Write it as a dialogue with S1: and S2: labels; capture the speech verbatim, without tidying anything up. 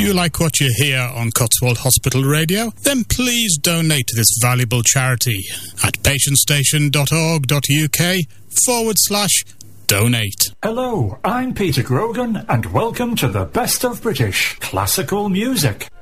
S1: you like what you hear on Cotswold Hospital Radio? Then please donate to this valuable charity at patientstation.org.uk forward slash donate.
S2: Hello, I'm Peter Grogan, and welcome to the Best of British Classical Music.